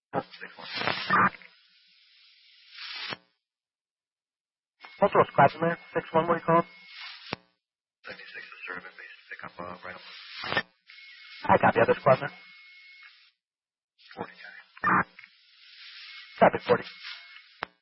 Also a scratch in there. 6-1, what do you call it? 76 is Servant base. Pick up right up. I copy. Other squad, man. 40, guy. Copy, 40.